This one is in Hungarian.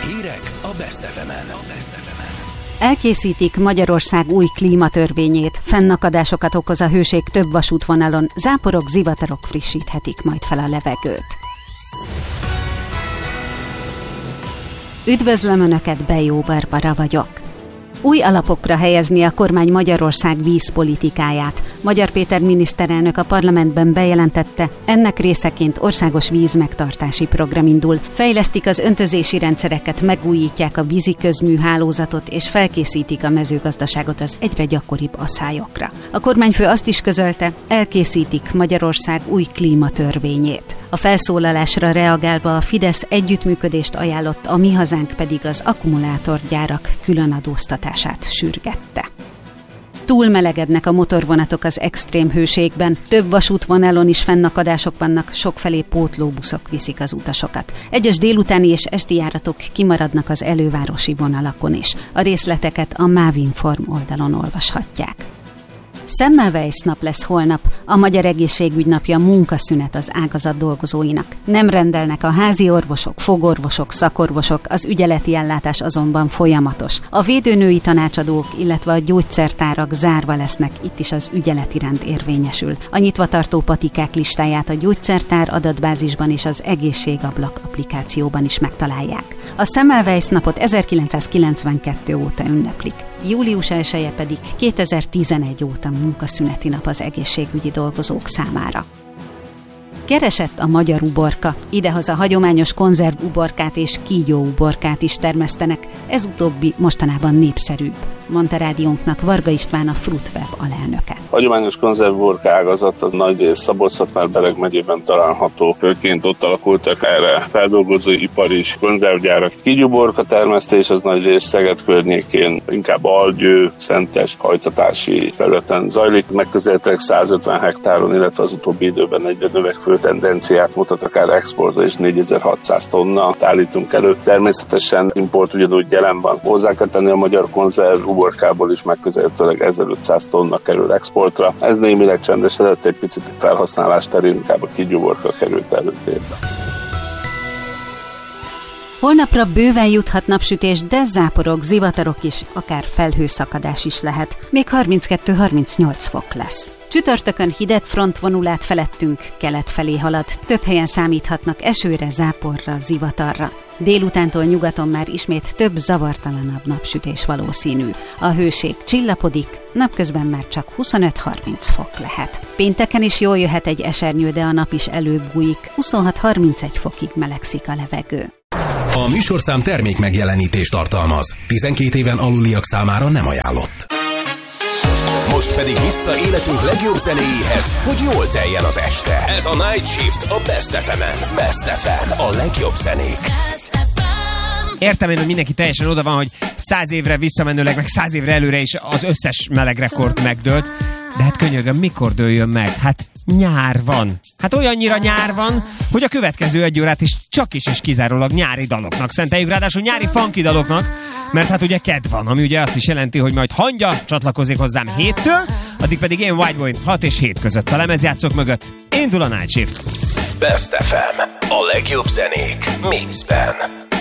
Hírek a Best FM-en. Elkészítik Magyarország új klímatörvényét, fennakadásokat okoz a hőség több vasútvonalon, záporok, zivatarok frissíthetik majd fel a levegőt. Üdvözlöm Önöket, Bejó Barbara vagyok. Új alapokra helyezni a kormány Magyarország vízpolitikáját. Magyar Péter miniszterelnök a parlamentben bejelentette, ennek részeként országos vízmegtartási program indul. Fejlesztik az öntözési rendszereket, megújítják a vízi közműhálózatot és felkészítik a mezőgazdaságot az egyre gyakoribb aszályokra. A kormányfő azt is közölte, elkészítik Magyarország új klímatörvényét. A felszólalásra reagálva a Fidesz együttműködést ajánlott, a Mi Hazánk pedig az akkumulátorgyárak különadóztatását sürgette. Túlmelegednek a motorvonatok az extrém hőségben, több vasútvonalon is fennakadások vannak, sokfelé pótlóbuszok viszik az utasokat. Egyes délutáni és esti járatok kimaradnak az elővárosi vonalakon is. A részleteket a Mávinform oldalon olvashatják. Semmelweis nap lesz holnap, a Magyar Egészségügy napja, munkaszünet az ágazat dolgozóinak. Nem rendelnek a házi orvosok, fogorvosok, szakorvosok, az ügyeleti ellátás azonban folyamatos. A védőnői tanácsadók, illetve a gyógyszertárak zárva lesznek, itt is az ügyeleti rend érvényesül. A nyitvatartó patikák listáját a gyógyszertár adatbázisban és az egészségablak applikációban is megtalálják. A Semmelweis napot 1992 óta ünneplik. Július 1-e pedig 2011 óta munkaszüneti nap az egészségügyi dolgozók számára. Keresett a magyar uborka. Idehaza hagyományos konzervuborkát és kígyóuborkát is termesztenek, ez utóbbi mostanában népszerűbb, mondta rádiónknak Varga István, a Fruitweb alelnöke. A hagyományos konzervuborka ágazat az nagyrészt Szabolcs-Szatmár-Bereg megyében található, főként ott alakultak erre feldolgozóipar is, konzervgyárak. Kígyóuborka termesztés az nagyrészt Szeged környékén, inkább Algyő, Szentes hajtatási területen zajlik, megközelítőleg 150 hektáron, illetve az utóbbi időben egyre növekvő tendenciát mutat, akár exportra és 4600 tonna állítunk elő. Természetesen import ugyanúgy jelen van. Hozzá kell tenni, a magyar konzervuborkából is megközelítőleg 1500 tonna kerül exportra. Ez némileg csendesedett, egy picit felhasználás terén inkább a kígyóuborka került előtérbe. Holnapra bőven juthat napsütés, de záporok, zivatarok is, akár felhőszakadás is lehet. Még 32-38 fok lesz. Csütörtökön hideg frontvonulát felettünk, kelet felé halad, több helyen számíthatnak esőre, záporra, zivatarra. Délutántól nyugaton már ismét több zavartalanabb napsütés valószínű. A hőség csillapodik, napközben már csak 25-30 fok lehet. Pénteken is jól jöhet egy esernyő, de a nap is előbújik, 26-31 fokig melegszik a levegő. A műsorszám termék megjelenítést tartalmaz. 12 éven aluliak számára nem ajánlott. Most pedig vissza életünk legjobb zenéjéhez, hogy jól teljen az este. Ez a Night Shift a Best FM-en. Best FM, a legjobb zenék. Értem én, hogy mindenki teljesen oda van, hogy 100 évre visszamenőleg, meg 100 évre előre is az összes meleg rekord megdőlt. De hát könyörgöm, mikor dőljön meg? Hát nyár van. Hát olyannyira nyár van, hogy a következő egy órát is csak is és kizárólag nyári daloknak szenteljük, ráadásul nyári funky daloknak, mert hát ugye kedv van, ami ugye azt is jelenti, hogy majd Hangya csatlakozik hozzám 7-től, addig pedig én White Boy 6 és 7 között a lemezjátszók mögött. Indul a Night Shift. Best FM, a legjobb zenék mixben.